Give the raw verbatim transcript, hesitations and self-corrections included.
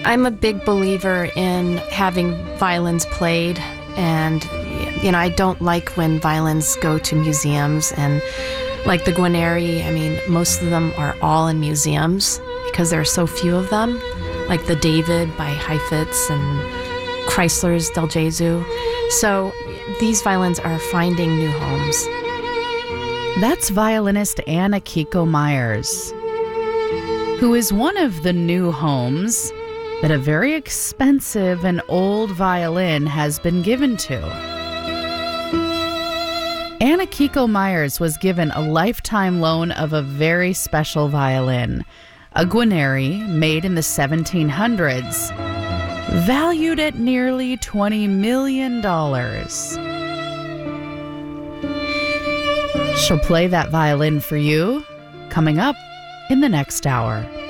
I'm a big believer in having violins played, and you know, I don't like when violins go to museums, and like the Guarneri, I mean, most of them are all in museums because there are so few of them, like the David by Heifetz and Chrysler's Del Gesù. So these violins are finding new homes. That's violinist Anna Kiko Myers, who is one of the new homes that a very expensive and old violin has been given to. Anna Kiko Myers was given a lifetime loan of a very special violin, a Guarneri made in the seventeen hundreds, valued at nearly twenty million dollars. She'll play that violin for you, coming up in the next hour.